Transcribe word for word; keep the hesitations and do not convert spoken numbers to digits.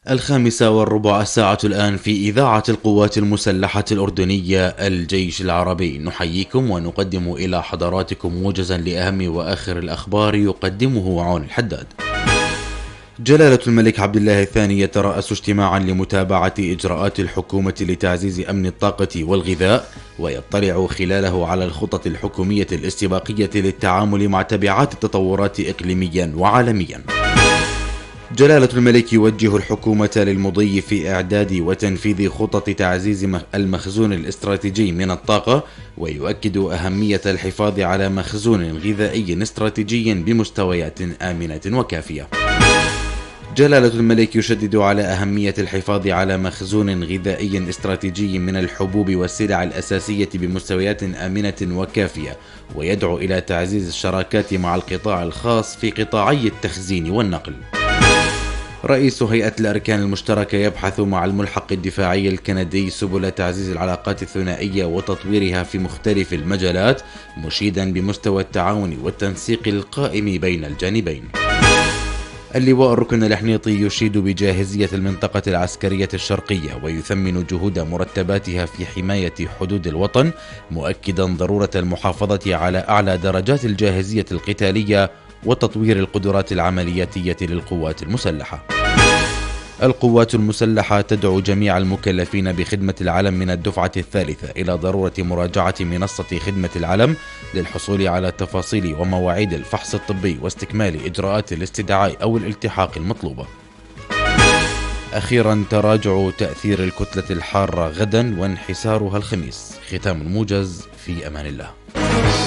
الخامسة والربع الساعة الآن في إذاعة القوات المسلحة الأردنية الجيش العربي. نحييكم ونقدم إلى حضراتكم موجزا لأهم وآخر الأخبار يقدمه عون الحداد. جلالة الملك عبد الله الثاني يترأس اجتماعا لمتابعة إجراءات الحكومة لتعزيز أمن الطاقة والغذاء، ويطلع خلاله على الخطط الحكومية الاستباقية للتعامل مع تبعات التطورات إقليميا وعالميا. جلالة الملك يوجه الحكومة للمضي في إعداد وتنفيذ خطط تعزيز المخزون الاستراتيجي من الطاقة، ويؤكد أهمية الحفاظ على مخزون غذائي استراتيجي بمستويات آمنة وكافية. جلالة الملك يشدد على أهمية الحفاظ على مخزون غذائي استراتيجي من الحبوب والسلع الأساسية بمستويات آمنة وكافية، ويدعو إلى تعزيز الشراكات مع القطاع الخاص في قطاعي التخزين والنقل. رئيس هيئة الأركان المشتركة يبحث مع الملحق الدفاعي الكندي سبل تعزيز العلاقات الثنائية وتطويرها في مختلف المجالات، مشيدا بمستوى التعاون والتنسيق القائم بين الجانبين. اللواء الركن الحنيطي يشيد بجاهزية المنطقة العسكرية الشرقية، ويثمن جهود مرتباتها في حماية حدود الوطن، مؤكدا ضرورة المحافظة على أعلى درجات الجاهزية القتالية وتطوير القدرات العملياتية للقوات المسلحة. القوات المسلحة تدعو جميع المكلفين بخدمة العلم من الدفعة الثالثة إلى ضرورة مراجعة منصة خدمة العلم للحصول على تفاصيل ومواعيد الفحص الطبي واستكمال إجراءات الاستدعاء أو الالتحاق المطلوبة. أخيرا، تراجع تأثير الكتلة الحارة غدا وانحسارها الخميس. ختام الموجز، في أمان الله.